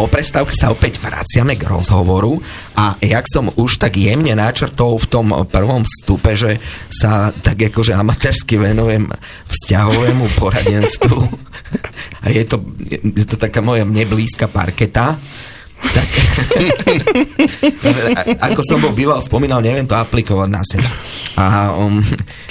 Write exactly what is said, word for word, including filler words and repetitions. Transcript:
Po prestávke sa opäť vraciame k rozhovoru a jak som už tak jemne načrtol v tom prvom vstupe, že sa tak akože amatérsky venujem vzťahovému poradenstvu a je to, je to taká moja mne blízka parketa, tak ako som bol býval spomínal, neviem to aplikovať na seba. A um,